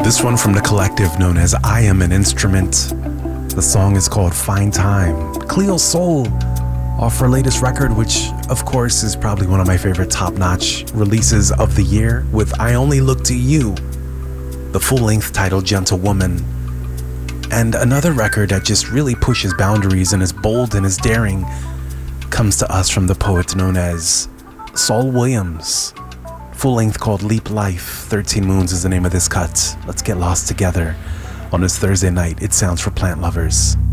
This one from the collective known as I Am an Instrument. The song is called Fine Time. Cleo Sol off her latest record, which of course is probably one of my favorite top-notch releases of the year, with I Only Look to You, the full-length title Gentlewoman. And another record that just really pushes boundaries and is bold and is daring comes to us from the poet known as Saul Williams. Full length called Leap Life. 13 Moons is the name of this cut. Let's get lost together on this Thursday night. It sounds for plant lovers.